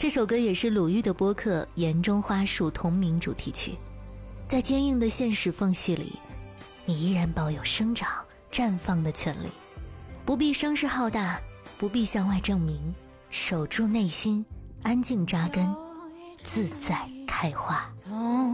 这首歌也是鲁豫的播客《言中花树》同名主题曲。在坚硬的现实缝隙里，你依然保有生长绽放的权利，不必声势浩大，不必向外证明，守住内心，安静扎根，自在开花。